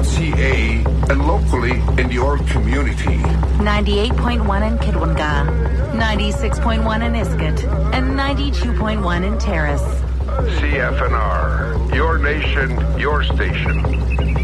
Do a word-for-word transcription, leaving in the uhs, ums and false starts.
.ca, and locally in your community. ninety-eight point one in Kidwinga, ninety-six point one in Iskut, and ninety-two point one in Terrace. C F N R, your nation, your station.